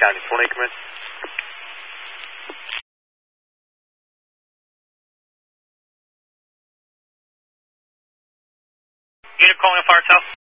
County, 20, come in. Unit calling Fire South.